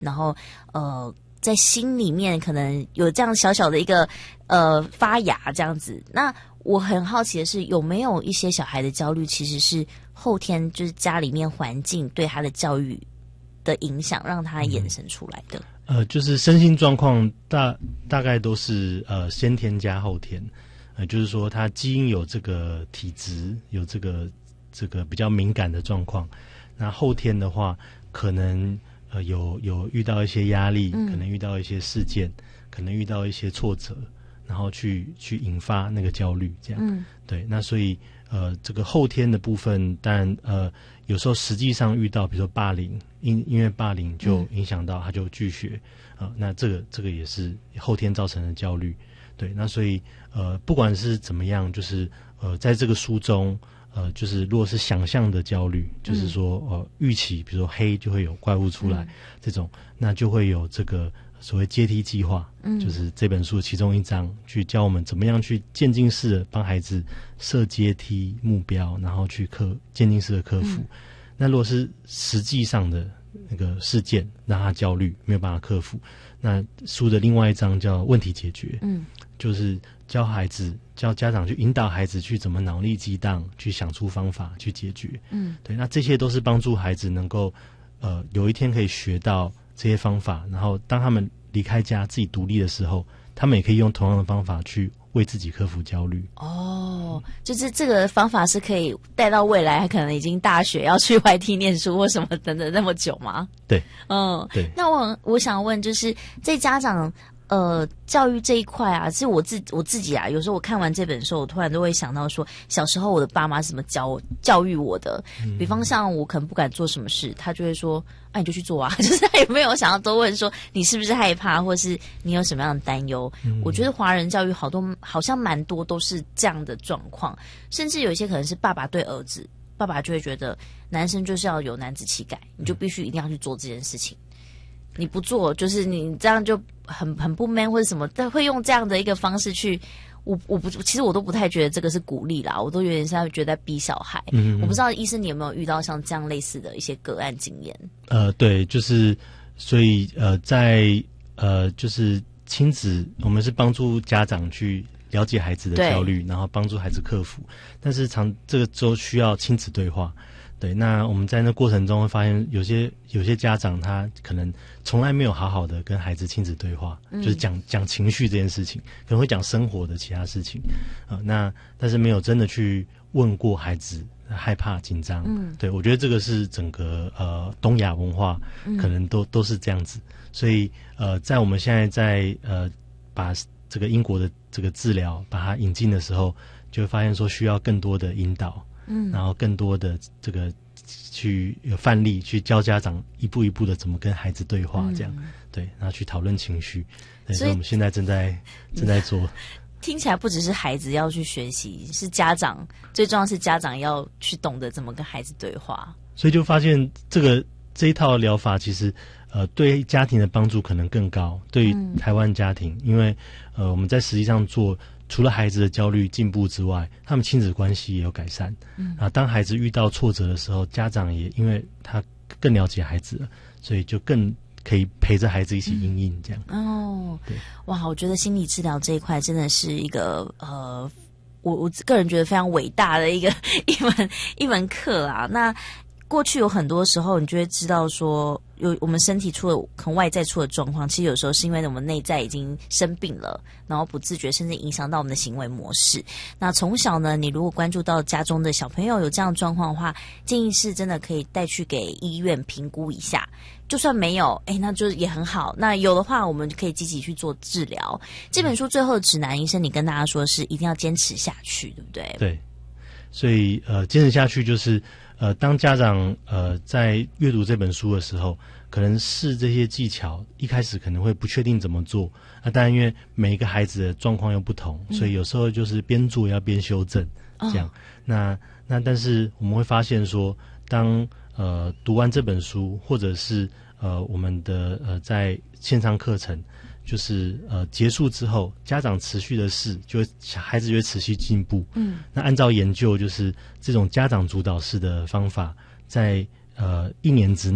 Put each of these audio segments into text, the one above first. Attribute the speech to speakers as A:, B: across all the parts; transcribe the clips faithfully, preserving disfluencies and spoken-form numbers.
A: 然后呃在心里面可能有这样小小的一个呃发芽这样子。那我很好奇的是，有没有一些小孩的焦虑其实是后天就是家里面环境对他的教育的影响，让他衍生出来的？
B: 嗯、呃，就是身心状况大大概都是呃先天加后天，呃，就是说他基因有这个体质，有这个这个比较敏感的状况。那后天的话，可能呃有有遇到一些压力，
A: 嗯、
B: 可能遇到一些事件，可能遇到一些挫折。然后去去引发那个焦虑，这样，嗯，对。那所以呃，这个后天的部分，当然呃，有时候实际上遇到，比如说霸凌，因因为霸凌就影响到他就拒学，啊、呃，那这个这个也是后天造成的焦虑，对。那所以呃，不管是怎么样，就是呃，在这个书中，呃，就是如果是想象的焦虑，就是说呃，预期，比如说黑就会有怪物出来，嗯、这种，那就会有这个。所谓阶梯计划，嗯，就是这本书其中一章，去教我们怎么样去渐进式的帮孩子设阶梯目标，然后去克渐进式的克服。嗯、那如果是实际上的那个事件让他焦虑没有办法克服，那书的另外一章叫问题解决，嗯，就是教孩子教家长去引导孩子去怎么脑力激荡，去想出方法去解决，嗯，对，那这些都是帮助孩子能够呃有一天可以学到这些方法，然后当他们离开家自己独立的时候，他们也可以用同样的方法去为自己克服焦虑。
A: 哦，就是这个方法是可以带到未来，可能已经大学要去 Y T 念书或什么等等那么久吗？
B: 对，
A: 嗯，
B: 对。
A: 那我我想问，就是在家长呃教育这一块啊，其实我自我自己啊，有时候我看完这本书，我突然都会想到说，小时候我的爸妈是怎么教教育我的。嗯、比方像我可能不敢做什么事，他就会说。啊，你就去做啊！就是他也没有想要多问说你是不是害怕，或是你有什么样的担忧。嗯、我觉得华人教育好多好像蛮多都是这样的状况，甚至有一些可能是爸爸对儿子，爸爸就会觉得男生就是要有男子气概，你就必须一定要去做这件事情。你不做，就是你这样就很很不 man 或者什么，但会用这样的一个方式去。我我不其实我都不太觉得这个是鼓励啦，我都有点是觉得在逼小孩。嗯，我不知道医生你有没有遇到像这样类似的一些个案经验？
B: 呃，对，就是所以呃，在呃就是亲子，我们是帮助家长去了解孩子的焦虑，然后帮助孩子克服。但是常这个都需要亲子对话。对，那我们在那过程中会发现，有些有些家长他可能从来没有好好的跟孩子亲子对话，嗯、就是讲讲情绪这件事情，可能会讲生活的其他事情，啊、呃，那但是没有真的去问过孩子害怕紧张。嗯，对，我觉得这个是整个呃东亚文化可能都、嗯、都是这样子，所以呃，在我们现在在呃把这个英国的这个治疗把它引进的时候，就会发现说需要更多的引导。嗯，然后更多的这个去有范例去教家长一步一步的怎么跟孩子对话，这样、嗯、对，然后去讨论情绪。对，所以我们现在正在正在做。
A: 听起来不只是孩子要去学习，是家长最重要是家长要去懂得怎么跟孩子对话。
B: 所以就发现这个这一套疗法其实呃对家庭的帮助可能更高，对于台湾家庭，嗯、因为呃我们在实际上做。除了孩子的焦虑进步之外，他们亲子关系也有改善。嗯啊，当孩子遇到挫折的时候，家长也因为他更了解孩子了，所以就更可以陪着孩子一起因应这样。
A: 嗯、哦，对，哇，我觉得心理治疗这一块真的是一个呃，我我个人觉得非常伟大的一个一门一门课啊。那过去有很多时候，你就会知道说，有我们身体出了可能外在出的状况，其实有时候是因为我们内在已经生病了，然后不自觉，甚至影响到我们的行为模式。那从小呢，你如果关注到家中的小朋友有这样的状况的话，建议是真的可以带去给医院评估一下。就算没有，哎，那就也很好。那有的话，我们可以积极去做治疗。这本书最后的指南，医生你跟大家说是一定要坚持下去，对不对？
B: 对，所以呃，坚持下去就是。呃，当家长呃在阅读这本书的时候，可能试这些技巧，一开始可能会不确定怎么做。那、啊、当然，因为每一个孩子的状况又不同，嗯、所以有时候就是边做要边修正，这样。哦、那那但是我们会发现说，当呃读完这本书，或者是呃我们的呃在线上课程。就是呃结束之后，家长持续的试，就会孩子就会持续进步。嗯，那按照研究，就是这种家长主导式的方法，在呃一年之内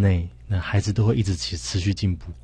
B: 那孩子都会一直持持续进步。